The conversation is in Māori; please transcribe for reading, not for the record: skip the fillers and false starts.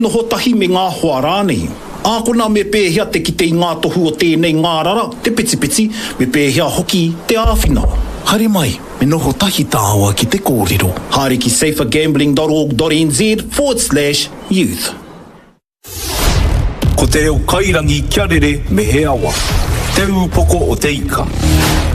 Noho tahi me ngā hoa rānei. Ākona me pēhea te ki te ngā tohu o tēnei ngā rara, te piti me pēhea hoki te āwhina. Haere mai, me noho tahi tāua ki te kōrero. Haere ki safergambling.org.nz/youth. Ko te reo kairangi kia rere me he awa. Te upoko o te ika.